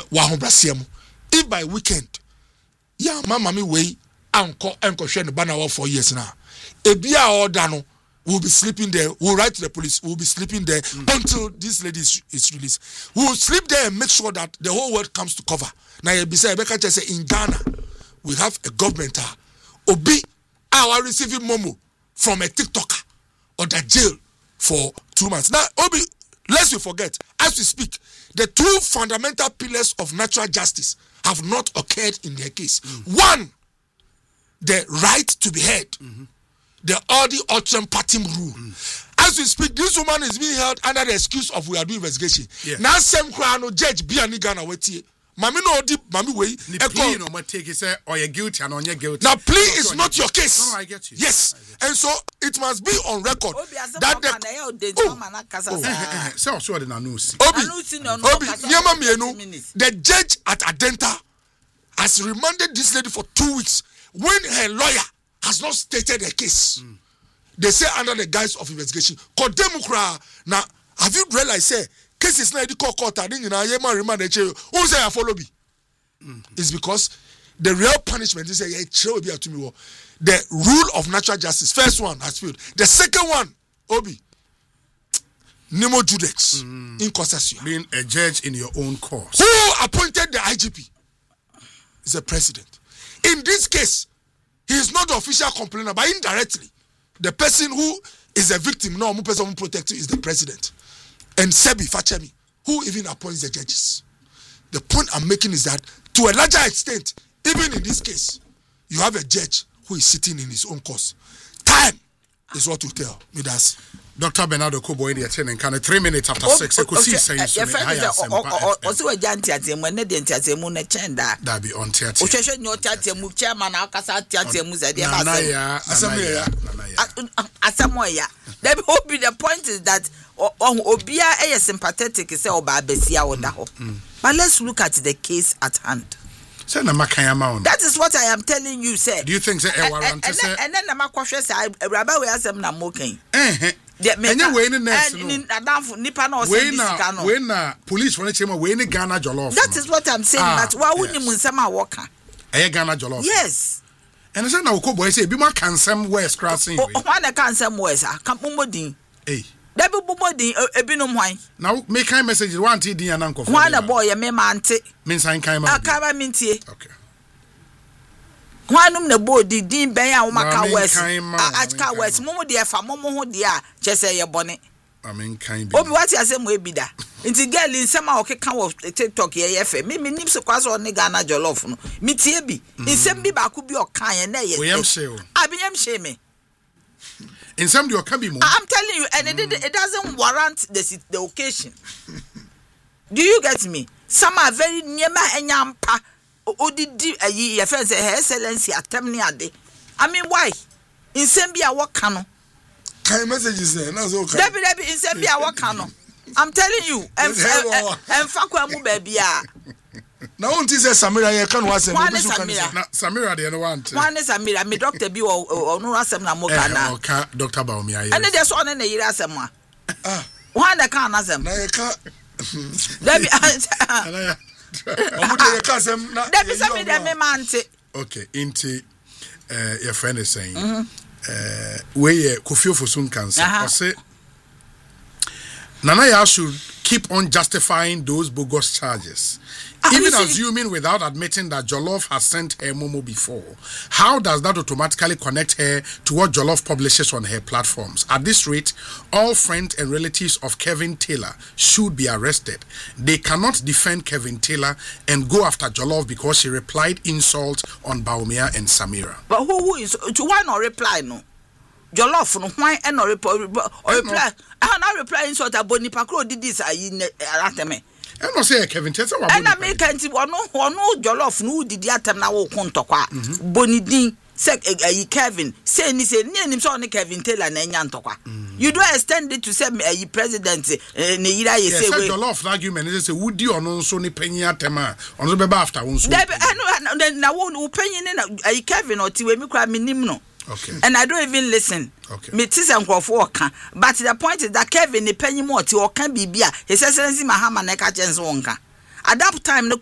wahobrasiam. If by weekend, yeah, mama me way uncle share the banner for 4 years now. Ebia or Dano will be sleeping there. We'll write to the police. We'll be sleeping there until this lady is released. We'll sleep there and make sure that the whole world comes to cover. Now, in Ghana, we have a government. Obi, our receiving Momo from a TikToker or the jail for 2 months. Now, Obi, lest we forget, as we speak, the two fundamental pillars of natural justice have not occurred in their case. One, the right to be heard. The Odi Ocham Patim rule. As we speak, this woman is being held under the excuse of we are doing investigation. Now, same crown judge be an Ghana weti. Mami no odi mami way. Plea no ma take say or you guilty and on your guilty. Now, plea is not your case. No, I get you. Yes, and so it must be on record that the judge at Adenta has remanded this lady for 2 weeks when her lawyer has not stated her case. They say under the guise of investigation. Now, have you realized say cases na court remand who say I follow me? It's because the real punishment is the rule of natural justice. First one has failed. The second one, Obi, Nemo Judex in concession. Being a judge in your own cause. Who appointed the IGP? Is the president. In this case, he is not the official complainer, but indirectly, the person who is a victim, no person who protects you, is the president. And Sebi Fachemi, who even appoints the judges. The point I'm making is that, to a larger extent, even in this case, you have a judge who is sitting in his own cause. Time is what will tell me. That's Dr. Bernardo Kobo in the attending kind of 3 minutes after 6. I could see saying that be on theater. The point is that Obia is sympathetic, but let's look at the case at hand. That is what I am telling you, sir. Do you think that and then the question say Rabbi we ask them na moking. Police when they Ghana jollof. That is what I'm saying. But why wouldn't you Munsama worker? Ghana jollof. Yes. And I said now Kobo say be more can some west crossing. One can some west. Come Mumodi. Hey. That be Mumodi ebinum wine. Now make kind messages one TD and uncle. One a boy, a me mante. Means I can't minty. Okay. One the board did Dean Baya Maka West. Achka West, Momo dear, Famomo dear, just say your bonnet. I mean, kind of what you say, may be that. Into girl in some okay, come of the TikTok here, maybe nips of quas or Negana Jolof. Mitiebi, in some be back could be your kind, and we am sure. I be am shaming. In some you can be more. I'm telling you, and it doesn't warrant the occasion. Do you get me? Some are very near my enyampa. Odidi your friends say her excellency atemni ade. I mean why? In Sembia what cano? Kind messages there. No so. Debbie in Sembia what cano? I'm telling you. And fakwa mu baby ah. Now unti say Samira ye kan wasem. One is Samira. Samira the one. One is Samira. Me doctor bi o no asem na mo kana. Okay, Dr. Baumia. And there's one na yira asem a. One na kan asem. Na ye ka. Debbie okay, into your friend is saying, where Kofi Ofosun can say, Nanaya should keep on justifying those bogus charges. Even assuming without admitting that Jollof has sent her Momo before, how does that automatically connect her to what Jollof publishes on her platforms? At this rate, all friends and relatives of Kevin Taylor should be arrested. They cannot defend Kevin Taylor and go after Jollof because she replied insults on Baumia and Samira. But who is to why not reply no? Jollof no why and not reply I not reply insult about Nipakro did this arateme. I don't say Kevin Taylor. And I make anti one no Jollof no did yatem na wo kontokwa. Bonidin say Kevin say ni say near him so Kevin Taylor na nyantokwa. You don't extend it to say president ne yira ye say we Jollof argument is say would you no so ni penyin atema on so be after one so. Na wo penyin na Kevin or tiwe mi kra minim no. Okay. And I don't even listen. Okay. Me tis and can. But the point is that Kevin the penny more to or can be beer. His excellency Mahama Neka Jens Wonka. At that time, no